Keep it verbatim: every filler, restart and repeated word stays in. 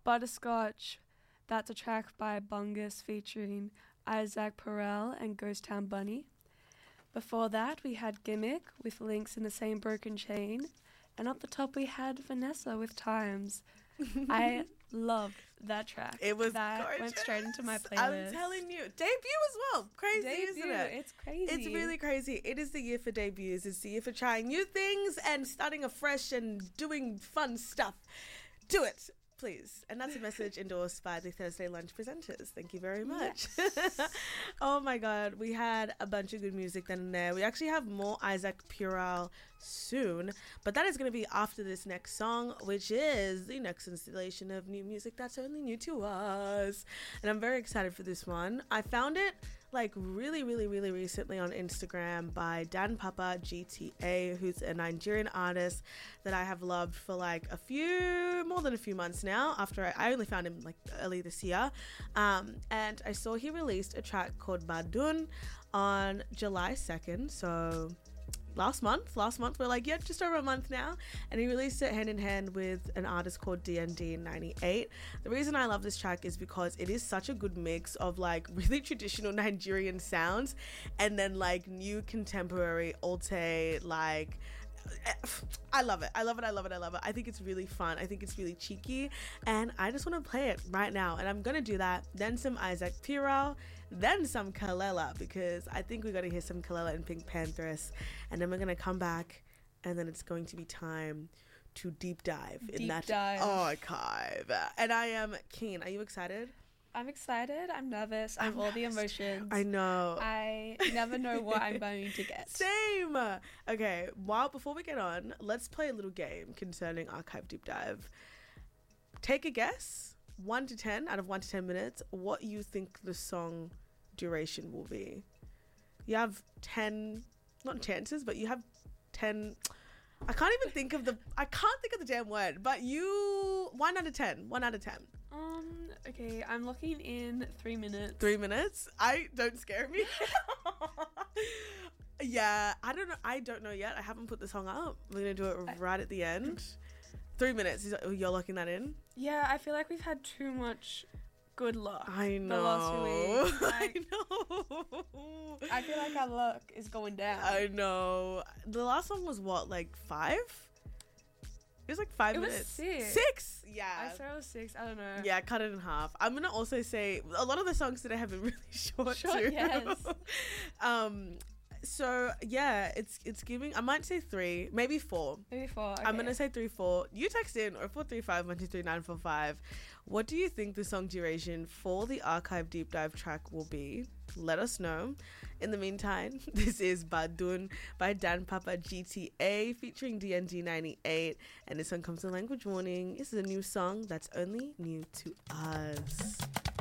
Butterscotch. That's a track by Bungus featuring Isaac Perel and Ghost Town Bunny. Before that, we had Gimmick with Links in the Same Broken Chain. And up the top, we had Vanessa with Times. I loved that track. It was that gorgeous. Went straight into my playlist. I'm telling you. Debut as well. Crazy, Debut, isn't it? It's crazy. It's really crazy. It is the year for debuts. It's the year for trying new things and starting afresh and doing fun stuff. Do it, please. And that's a message endorsed by the Thursday Lunch presenters. Thank you very much. Yes. Oh my God. We had a bunch of good music then and there. We actually have more Isaac Pural soon, but that is going to be after this next song, which is the next installation of new music that's only new to us. And I'm very excited for this one. I found it like really, really, really recently on Instagram by Dan Papa G T A, who's a Nigerian artist that I have loved for like a few, more than a few months now. After I, I only found him like early this year. Um, and I saw he released a track called Badun on July second. So last month, last month, we're like, yeah, just over a month now. And he released it hand in hand with an artist called D N D ninety-eight. The reason I love this track is because it is such a good mix of like really traditional Nigerian sounds and then like new contemporary Alte, like I love it. I love it. I love it. I love it. I think it's really fun. I think it's really cheeky. And I just want to play it right now. And I'm going to do that. Then some Isaac Pural. Then some Kalela. Because I think we're going to hear some Kalela and Pink Panthers. And then we're going to come back. And then it's going to be time to deep dive in deep that dive. archive. And I am keen. Are you excited? I'm excited. I'm nervous. I have all the emotions. I know. I never know what I'm going to get. Same. Okay, while before we get on, let's play a little game concerning Archive Deep Dive. Take a guess, one to ten, out of one to ten minutes, what you think the song duration will be. You have ten, not chances, but you have ten... I can't even think of the... I can't think of the damn word, but you... One out of ten. One out of ten. Um, okay, I'm looking in three minutes. Three minutes? I don't scare me. Yeah, I don't know. I don't know yet. I haven't put the song up. We're going to do it right at the end. Three minutes. You're locking that in? Yeah, I feel like we've had too much good luck. I know. The last few weeks. Like, I know. I feel like our luck is going down. I know. The last one was what, like five? It was like five it minutes. Was six. Six? Yeah. I said it was six. I don't know. Yeah, cut it in half. I'm going to also say a lot of the songs today have been really short, short too. Yes. um, so, yeah, it's it's giving... I might say three, maybe four. Maybe four, okay. I'm going to say three, four. You text in or four three five one two three nine four five. What do you think the song duration for the Archive Deep Dive track will be? Let us know. In the meantime, this is Badun by Dan Papa G T A featuring D N D ninety-eight, and this one comes with language warning. This is a new song that's only new to us.